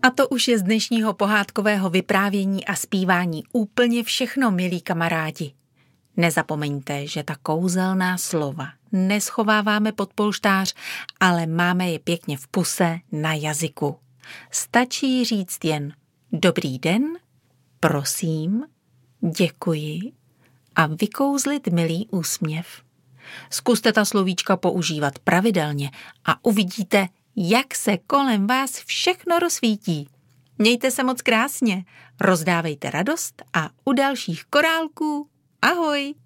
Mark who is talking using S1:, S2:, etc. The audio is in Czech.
S1: A to už je z dnešního pohádkového vyprávění a zpívání úplně všechno, milí kamarádi. Nezapomeňte, že ta kouzelná slova neschováváme pod polštář, ale máme je pěkně v puse na jazyku. Stačí říct jen dobrý den, prosím, děkuji a vykouzlit milý úsměv. Zkuste ta slovíčka používat pravidelně a uvidíte, jak se kolem vás všechno rozsvítí. Mějte se moc krásně, rozdávejte radost a u dalších korálků ahoj!